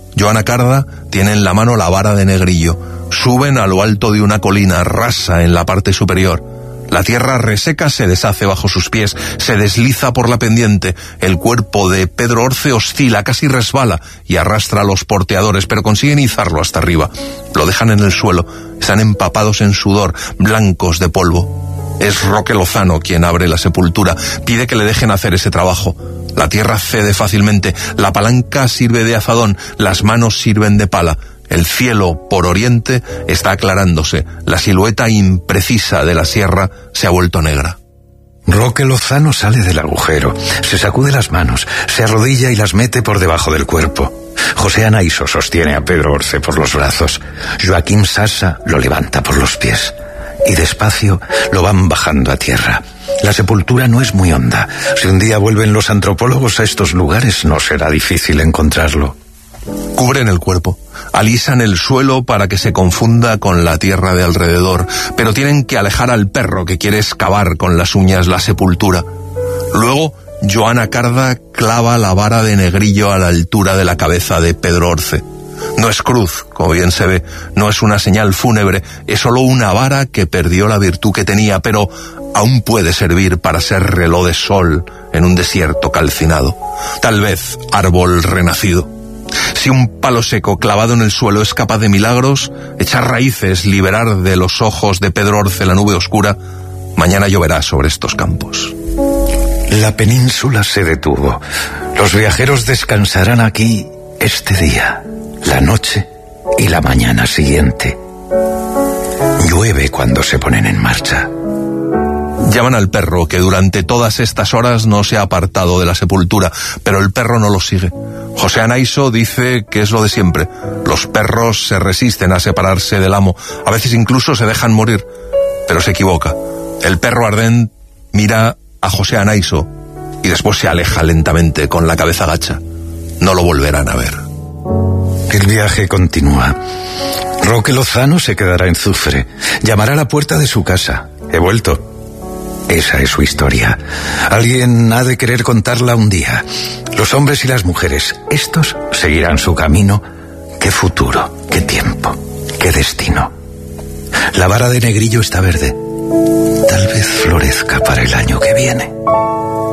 Joana Carda tiene en la mano la vara de Negrillo. Suben a lo alto de una colina rasa en la parte superior. La tierra reseca se deshace bajo sus pies, se desliza por la pendiente. El cuerpo de Pedro Orce oscila, casi resbala y arrastra a los porteadores, pero consiguen izarlo hasta arriba. Lo dejan en el suelo, están empapados en sudor, blancos de polvo. Es Roque Lozano quien abre la sepultura, pide que le dejen hacer ese trabajo. La tierra cede fácilmente, la palanca sirve de azadón, las manos sirven de pala. El cielo, por oriente, está aclarándose. La silueta imprecisa de la sierra se ha vuelto negra. Roque Lozano sale del agujero, se sacude las manos, se arrodilla y las mete por debajo del cuerpo. José Anaiso sostiene a Pedro Orce por los brazos. Joaquim Sasa lo levanta por los pies. Y despacio lo van bajando a tierra. La sepultura no es muy honda. Si un día vuelven los antropólogos a estos lugares, no será difícil encontrarlo. Cubren el cuerpo, alisan el suelo para que se confunda con la tierra de alrededor, pero tienen que alejar al perro que quiere excavar con las uñas la sepultura. Luego, Joana Carda clava la vara de Negrillo a la altura de la cabeza de Pedro Orce. No es cruz, como bien se ve, no es una señal fúnebre, es solo una vara que perdió la virtud que tenía, pero aún puede servir para ser reloj de sol en un desierto calcinado. Tal vez árbol renacido. Si un palo seco clavado en el suelo es capaz de milagros, echar raíces, liberar de los ojos de Pedro Orce la nube oscura, mañana lloverá sobre estos campos. La península se detuvo. Los viajeros descansarán aquí este día, la noche y la mañana siguiente. Llueve cuando se ponen en marcha. Llaman al perro, que durante todas estas horas no se ha apartado de la sepultura, pero el perro no lo sigue. José Anaiso dice que es lo de siempre. Los perros se resisten a separarse del amo, a veces incluso se dejan morir, pero se equivoca. El perro Ardent mira a José Anaiso y después se aleja lentamente con la cabeza gacha. No lo volverán a ver. El viaje continúa. Roque Lozano se quedará en Zufre. Llamará a la puerta de su casa. He vuelto. Esa es su historia. Alguien ha de querer contarla un día. Los hombres y las mujeres, estos seguirán su camino. Qué futuro, qué tiempo, qué destino. La vara de Negrillo está verde. Tal vez florezca para el año que viene.